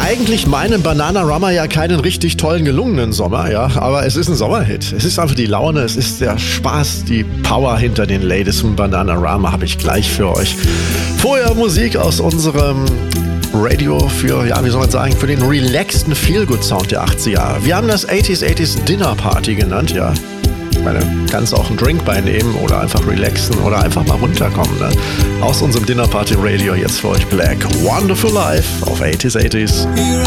eigentlich meinem Bananarama ja keinen richtig tollen, gelungenen Sommer, ja, aber es ist ein Sommerhit. Es ist einfach die Laune, es ist der Spaß, die Power hinter den Ladies von Bananarama habe ich gleich für euch. Vorher Musik aus unserem Radio für, ja, wie soll man sagen, für den relaxten Feel-Good-Sound der 80er Jahre. Wir haben das 80s Dinner Party genannt, ja. Ich meine, kannst auch einen Drink beinehmen oder einfach relaxen oder einfach mal runterkommen. Ne? Aus unserem Dinner Party Radio jetzt für euch Black Wonderful Life auf 80s. Here